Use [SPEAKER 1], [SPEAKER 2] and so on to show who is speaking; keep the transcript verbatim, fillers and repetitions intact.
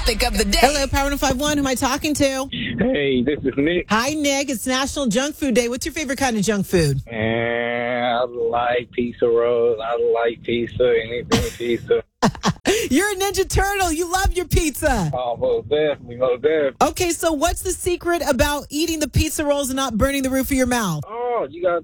[SPEAKER 1] topic of the day.
[SPEAKER 2] Hello, Power one oh five one. Who am I talking to?
[SPEAKER 3] Hey, this is Nick.
[SPEAKER 2] Hi, Nick. It's National Junk Food Day. What's your favorite kind of junk food?
[SPEAKER 3] And I like pizza rolls. I like pizza, anything pizza.
[SPEAKER 2] You're a Ninja Turtle. You love your pizza.
[SPEAKER 3] Oh, most definitely, most definitely.
[SPEAKER 2] Okay, so what's the secret about eating the pizza rolls and not burning the roof of your mouth?
[SPEAKER 3] Oh, you gotta